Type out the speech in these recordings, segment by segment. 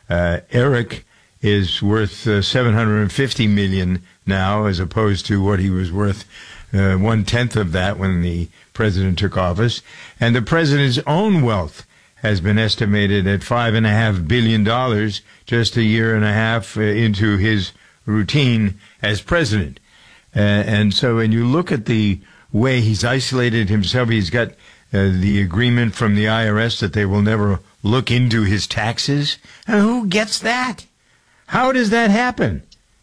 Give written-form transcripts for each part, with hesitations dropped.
Eric is worth $750 million now, as opposed to what he was worth 1/10 of that when the president took office. And the president's own wealth has been estimated at $5.5 billion just a year and a half into his routine as president. And so when you look at the way he's isolated himself, he's got the agreement from the IRS that they will never look into his taxes. And who gets that? How does that happen?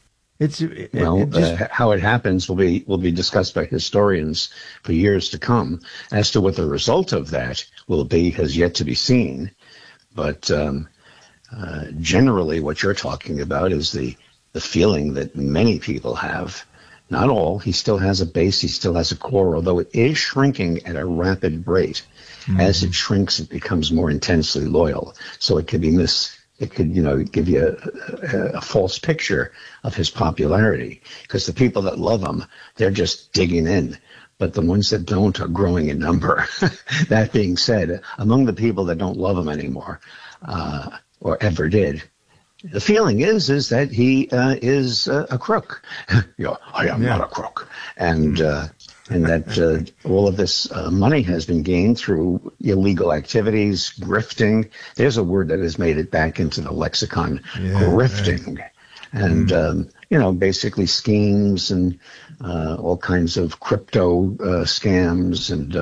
How it happens will be discussed by historians for years to come. As to what the result of that will be has yet to be seen. But generally, what you're talking about is the feeling that many people have. Not all. He still has a base. He still has a core, although it is shrinking at a rapid rate. Mm-hmm. As it shrinks, it becomes more intensely loyal. So it could be It could, give you a false picture of his popularity, because the people that love him, they're just digging in. But the ones that don't are growing in number. That being said, among the people that don't love him anymore, or ever did, the feeling is that he is a crook. I am not a crook. And that all of this money has been gained through illegal activities, grifting. There's a word that has made it back into the lexicon, grifting. Right. And, basically schemes and all kinds of crypto scams and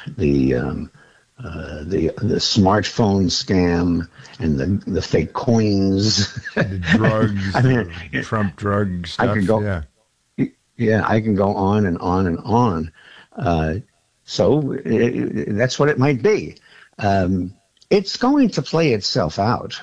the smartphone scam and the fake coins. The drugs, Trump drug stuff. I could go, I can go on and on and on. So that's what it might be. It's going to play itself out.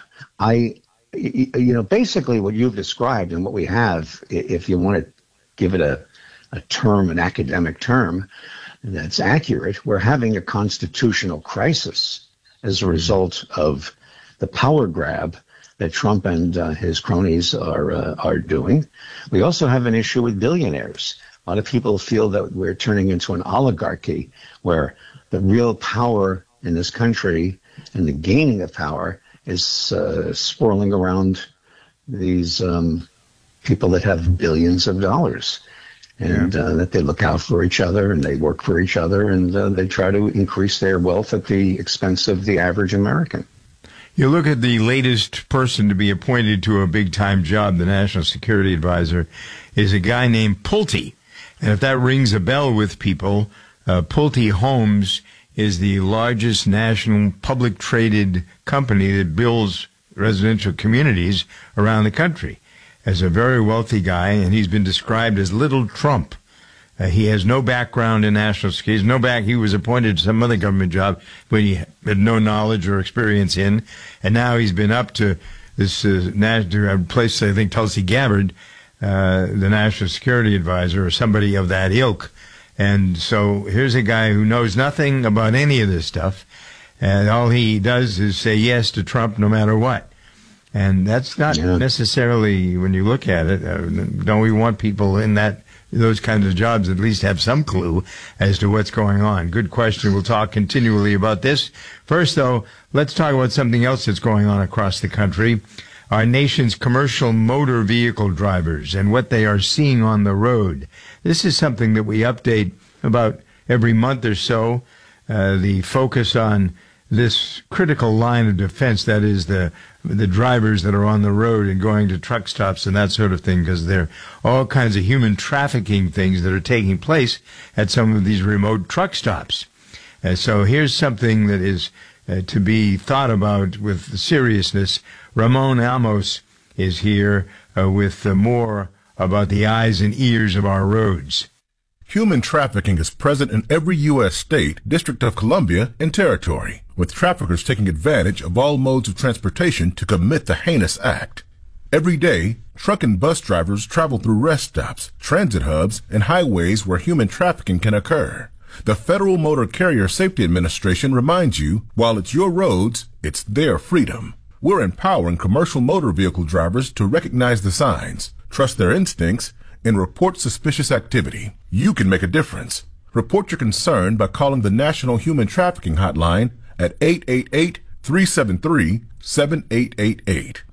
Basically what you've described and what we have, if you want to give it a term, an academic term that's accurate, we're having a constitutional crisis as a result of the power grab that Trump and his cronies are doing. We also have an issue with billionaires. A lot of people feel that we're turning into an oligarchy where the real power in this country and the gaining of power is swirling around these people that have billions of dollars. And that they look out for each other and they work for each other and they try to increase their wealth at the expense of the average American. You look at the latest person to be appointed to a big-time job, the National Security Advisor, is a guy named Pulte. And if that rings a bell with people, Pulte Homes is the largest national public traded company that builds residential communities around the country. As a very wealthy guy, and he's been described as Little Trump. He has no background in national security. He was appointed to some other government job, but he had no knowledge or experience in. And now he's been up to this place, I think, Tulsi Gabbard, the National Security Advisor, or somebody of that ilk. And so here's a guy who knows nothing about any of this stuff, and all he does is say yes to Trump no matter what. And that's not necessarily, when you look at it, don't we want people in those kinds of jobs at least have some clue as to what's going on? Good question. We'll talk continually about this. First, though, let's talk about something else that's going on across the country. Our nation's commercial motor vehicle drivers and what they are seeing on the road. This is something that we update about every month or so. The focus on this critical line of defense, that is the drivers that are on the road and going to truck stops and that sort of thing, because there are all kinds of human trafficking things that are taking place at some of these remote truck stops. So here's something that is to be thought about with seriousness. Ramon Amos is here with more about the eyes and ears of our roads. Human trafficking is present in every U.S. state, District of Columbia, and territory, with traffickers taking advantage of all modes of transportation to commit the heinous act. Every day, truck and bus drivers travel through rest stops, transit hubs, and highways where human trafficking can occur. The Federal Motor Carrier Safety Administration reminds you, while it's your roads, it's their freedom. We're empowering commercial motor vehicle drivers to recognize the signs, trust their instincts, and report suspicious activity. You can make a difference. Report your concern by calling the National Human Trafficking Hotline at 888-373-7888.